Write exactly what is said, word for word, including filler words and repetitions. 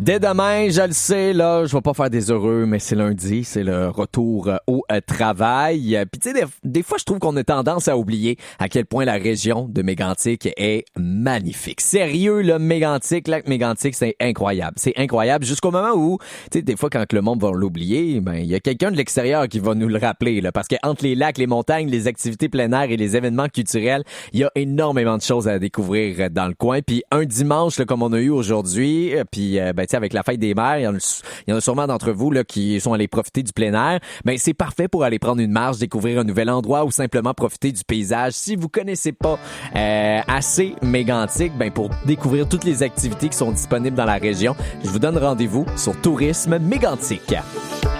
Dès demain, je le sais, là, je vais pas faire des heureux, mais c'est lundi, c'est le retour euh, au euh, travail. Puis tu sais, des, des fois, je trouve qu'on a tendance à oublier à quel point la région de Mégantic est magnifique. Sérieux, le Mégantic, lac Mégantic, c'est incroyable. C'est incroyable jusqu'au moment où, tu sais, des fois, quand le monde va l'oublier, ben, il y a quelqu'un de l'extérieur qui va nous le rappeler, là, parce que entre les lacs, les montagnes, les activités plein air et les événements culturels, il y a énormément de choses à découvrir dans le coin. Puis un dimanche, là, comme on a eu aujourd'hui, puis euh, ben, avec la fête des mères, il y en a, il y en a sûrement d'entre vous là qui sont allés profiter du plein air. Ben c'est parfait pour aller prendre une marche, découvrir un nouvel endroit ou simplement profiter du paysage. Si vous connaissez pas euh, assez Mégantic, ben pour découvrir toutes les activités qui sont disponibles dans la région, je vous donne rendez-vous sur Tourisme Mégantic.